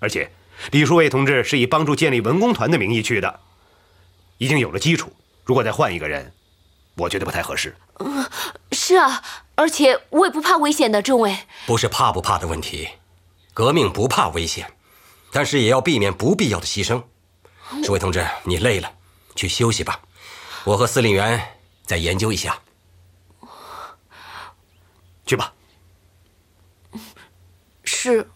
而且李书伟同志是以帮助建立文工团的名义去的，已经有了基础。如果再换一个人，我觉得不太合适。 是啊，而且我也不怕危险的，政委。 不是怕不怕的问题，革命不怕危险，但是也要避免不必要的牺牲。书伟同志，你累了，去休息吧。我和司令员再研究一下。 去吧。 是。